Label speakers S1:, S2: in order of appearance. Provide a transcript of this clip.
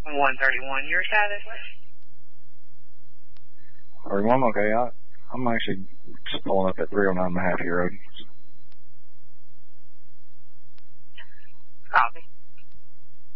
S1: 131, your status?
S2: 31, okay. I'm actually just pulling up at 309 Mahaffey Road.